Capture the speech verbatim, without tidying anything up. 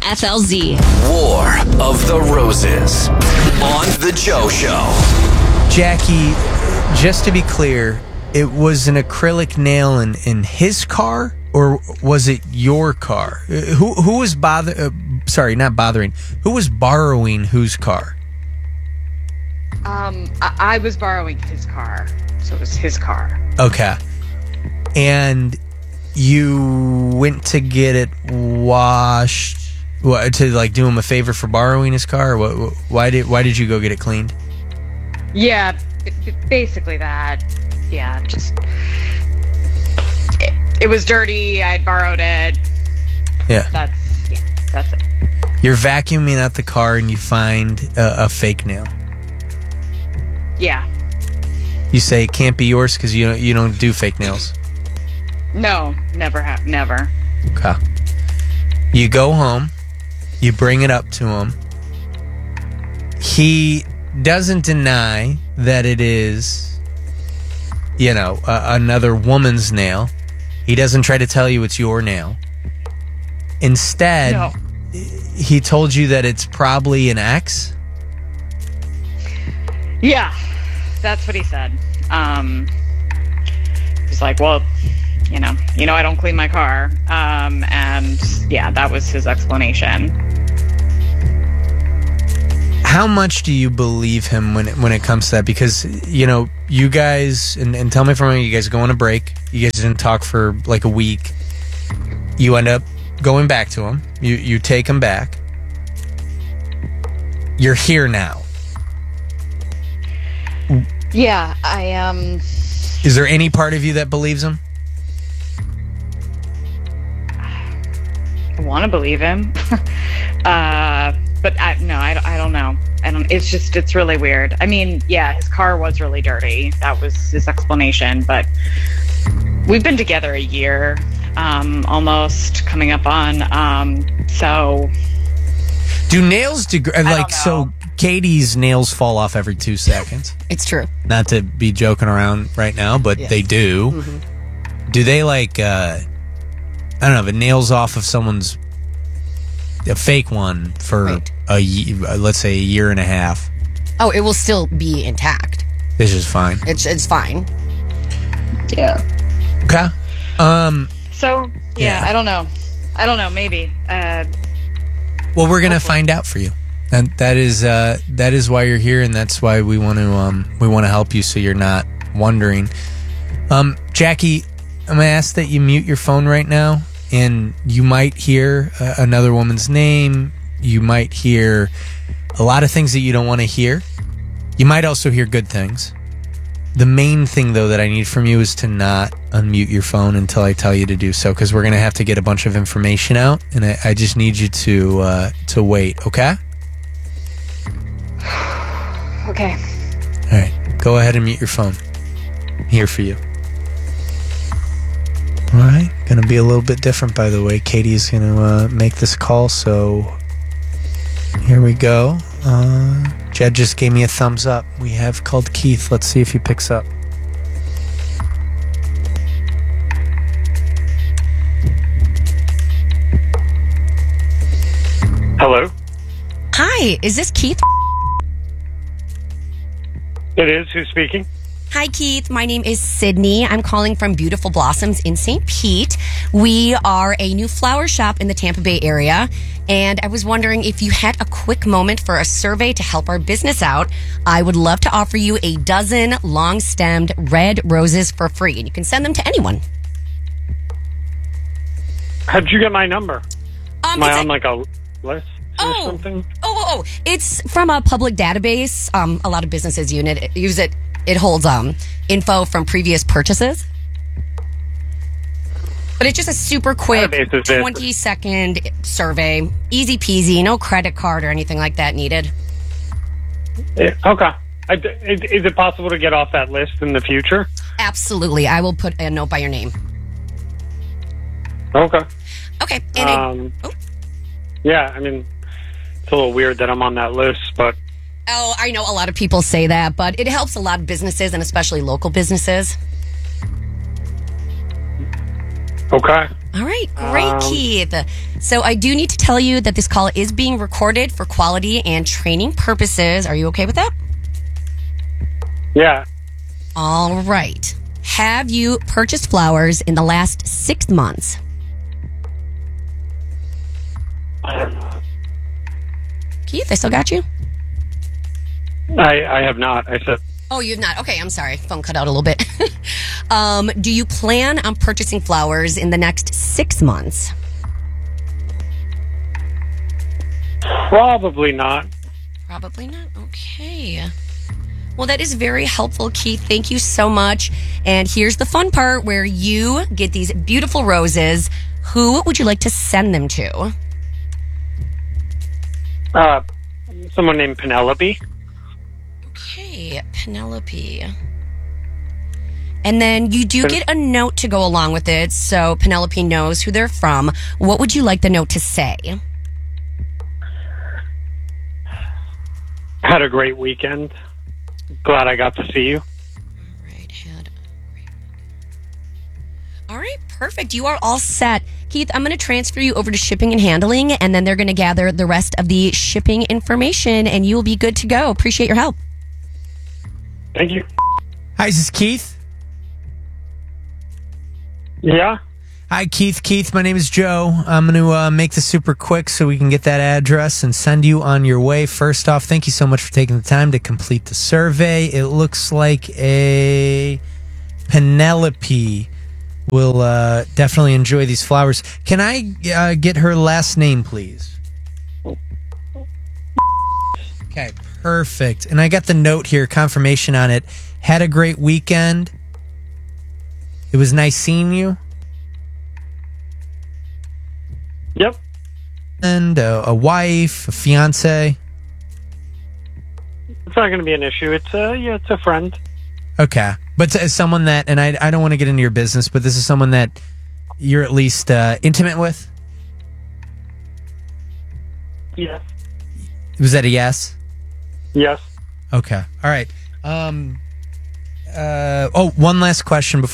F L Z. War of the Roses on The Joe Show. Jackie, just to be clear, it was an acrylic nail in, in his car, or was it your car? Uh, Who who was bother? Uh, sorry, not bothering. Who was borrowing whose car? Um, I, I was borrowing his car, so it was his car. Okay, and you went to get it washed, what, to like do him a favor for borrowing his car. Or what? Why did why did you go get it cleaned? Yeah, b- b- basically that. Yeah, just it, it was dirty. I borrowed it. Yeah, That's yeah, that's it. you're vacuuming out the car and you find a, a fake nail. Yeah. You say it can't be yours because you don't, you don't do fake nails. No, never have, never. Okay. You go home. You bring it up to him. He doesn't deny that it is, you know, uh, another woman's nail. He doesn't try to tell you it's your nail. Instead, No. he told you that it's probably an ex. Yeah, that's what he said. Um, he's like, well, you know, you know, I don't clean my car. Um, and yeah, that was his explanation. How much do you believe him when it, when it comes to that? Because, you know, you guys, and, and tell me from when you guys go on a break. You guys didn't talk for like a week. You end up going back to him. You, you take him back. You're here now. Yeah, I, um, Is there any part of you that believes him? I want to believe him. uh, but I, no, I, I don't know. I don't, it's just, it's really weird. I mean, yeah, his car was really dirty. That was his explanation, but we've been together a year, um, almost coming up on, um, so. Do nails, deg- don't like, know. so Katie's nails fall off every two seconds. It's true. Not to be joking around right now, but Yes. they do. Mm-hmm. Do they like, uh, I don't know, if it nails off of someone's, a fake one for Right. a ye- uh, let's say a year and a half, Oh, it will still be intact. this is fine. It's it's fine. Yeah. Okay. Um, So, yeah, Yeah. I don't know. I don't know, maybe. Uh, well, we're gonna find out for you, and that is uh, that is why you're here, and that's why we want to um, we want to help you, so you're not wondering. Um, Jackie, I'm gonna ask that you mute your phone right now, and you might hear uh, another woman's name. You might hear a lot of things that you don't want to hear. You might also hear good things. The main thing, though, that I need from you is to not unmute your phone until I tell you to do so, because we're going to have to get a bunch of information out, and I, I just need you to uh, to wait, okay? okay. All right. Go ahead and mute your phone. I'm here for you. All right. Going to be a little bit different, by the way. Katie's going to uh, make this call, so here we go. Uh, Jed just gave me a thumbs up. We have called Keith. Let's see if he picks up. Hello. Hi, is this Keith? It is. Who's speaking? Hi, Keith. My name is Sydney. I'm calling from Beautiful Blossoms in Saint Pete. We are a new flower shop in the Tampa Bay area, and I was wondering if you had a quick moment for a survey to help our business out. I would love to offer you a dozen long-stemmed red roses for free, and you can send them to anyone. How'd you get my number? Um, Am I it's a- on like a list or Oh. something? Oh, oh, oh, it's from a public database. Um, a lot of businesses use it. Use it. It holds um info from previous purchases. But it's just a super quick Database is this. twenty second survey, easy peasy, no credit card or anything like that needed. Yeah, okay. I, is, is it possible to get off that list in the future? Absolutely, I will put a note by your name. Okay. Okay, and it- Um, oh. yeah, I mean, it's a little weird that I'm on that list, but oh, I know a lot of people say that, but it helps a lot of businesses and especially local businesses. Okay. All right, great, Um, Keith. So I do need to tell you that this call is being recorded for quality and training purposes. Are you okay with that? Yeah. All right. Have you purchased flowers in the last six months? Keith, I still got you? I, I have not. I said, Oh, you have not. Okay, I'm sorry. Phone cut out a little bit. um, do you plan on purchasing flowers in the next six months? probably not. Probably not. Okay. Well, that is very helpful, Keith. Thank you so much. And here's the fun part where you get these beautiful roses. Who would you like to send them to? Uh, someone named Penelope. Okay, Penelope. And then you do get a note to go along with it, so Penelope knows who they're from. What would you like the note to say? Had a great weekend. Glad I got to see you. Right, had. All right, perfect. You are all set. Keith, I'm going to transfer you over to shipping and handling, and then they're going to gather the rest of the shipping information, and you will be good to go. Appreciate your help. Thank you. Hi, this is Keith. Yeah. Hi, Keith. Keith, my name is Joe. I'm going to uh, make this super quick so we can get that address and send you on your way. First off, thank you so much for taking the time to complete the survey. It looks like a Penelope will uh, definitely enjoy these flowers. Can I uh, get her last name, please? Okay, perfect. And I got the note here, confirmation on it. Had a great weekend. It was nice seeing you. Yep. And a, a wife, a fiance. It's not going to be an issue. It's uh, yeah, it's a friend. Okay, but as someone that, and I, I don't want to get into your business, but this is someone that you're at least uh, intimate with. Yes. Was that a yes? Yes. Okay. All right. Um. Uh. Oh, one last question before.